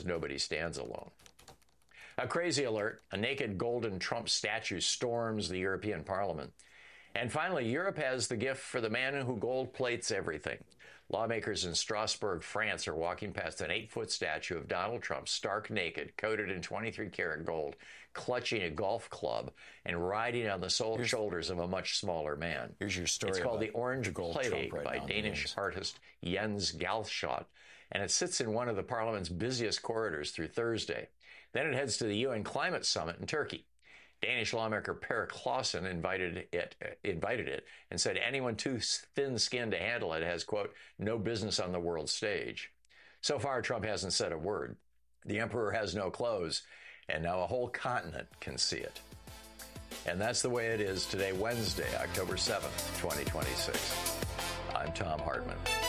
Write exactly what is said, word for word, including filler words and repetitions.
nobody stands alone. A crazy alert. A naked golden Trump statue storms the European Parliament. And finally, Europe has the gift for the man who gold plates everything. Lawmakers in Strasbourg, France, are walking past an eight-foot statue of Donald Trump, stark naked, coated in twenty-three karat gold, clutching a golf club and riding on the sol- shoulders of a much smaller man. Here's your story. It's called The Orange gold Plague right by Danish artist Jens Galschot, and it sits in one of the parliament's busiest corridors through Thursday. Then it heads to the U N Climate Summit in Turkey. Danish lawmaker Per Clausen invited it, uh, invited it and said anyone too thin-skinned to handle it has, quote, no business on the world stage. So far, Trump hasn't said a word. The emperor has no clothes, and now a whole continent can see it. And that's the way it is today, Wednesday, October seventh, twenty twenty-six. I'm Thom Hartmann.